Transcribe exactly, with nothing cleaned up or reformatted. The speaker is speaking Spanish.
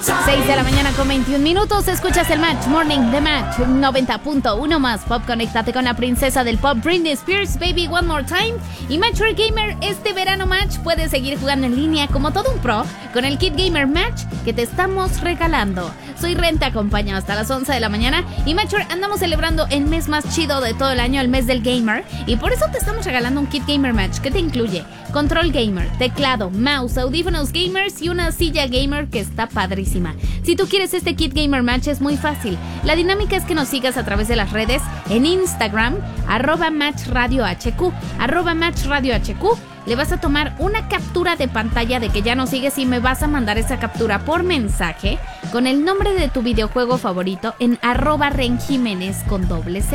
seis de la mañana con veintiún minutos. Escuchas el Match Morning de Match noventa punto uno más Pop. Conéctate con la princesa del pop, Britney Spears, Baby One More Time. Y Match Gamer, este verano Match puedes seguir jugando en línea como todo un pro con el Kit Gamer Match que te estamos regalando. Soy Ren, te acompaño hasta las once de la mañana. Y Match, andamos celebrando el mes más chido de todo el año, el mes del gamer. Y por eso te estamos regalando un Kit Gamer Match que te incluye control gamer, teclado, mouse, audífonos gamers y una silla gamer que está padrísima. Si tú quieres este Kit Gamer Match es muy fácil. La dinámica es que nos sigas a través de las redes en Instagram, arroba Match Radio H Q, arroba Match Radio H Q. Le vas a tomar una captura de pantalla de que ya nos sigues y me vas a mandar esa captura por mensaje con el nombre de tu videojuego favorito en arroba Ren Jiménez con doble C.